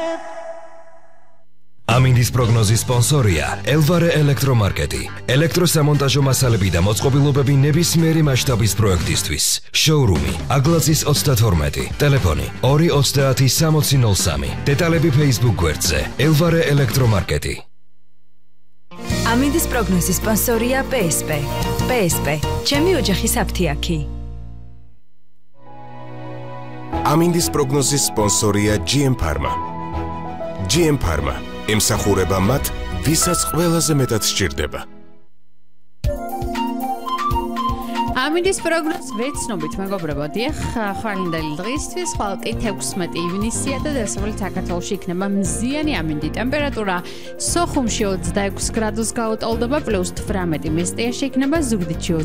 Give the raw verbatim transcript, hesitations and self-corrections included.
ამინდის პროგნოზის სპონსორია ელვარე ელექტრომარკეტი. ელექტროსამონტაჟო მასალები და მოწყობილობები ნებისმიერი მასშტაბის პროექტისთვის. შოურუმი აგლაძის ოცდათორმეტი, ტელეფონი ორი ოცდაათი სამოცი ნოლ სამი. დეტალები Facebook გვერდზე ელვარე ელექტრომარკეტი. ამინდის პროგნოზის სპონსორია პე ეს პე. პე ეს პე, ჩემი ოჯახის აფთიაქი. ამინდის პროგნოზის სპონსორია ჯი ემ Pharma. ჯი ემ Pharma ემსახურება მათ, ვისაც ყველაზე მეტად სჭირდება. ამინდის პროგნოზ ვეცნობით მეგობრებო, დიახ, ხვალინდელი დღისთვის, ხვალკი თექვსმეტი ივნისია და დასავლეთ საქართველოში იქნება მზიანი ამინდი ტემპერატურა. სოხუმში ოცდაექვსი გრადუს გაუტოლდება, პლუს თვრამეტი მესტიაში იქნება ზუგდიდში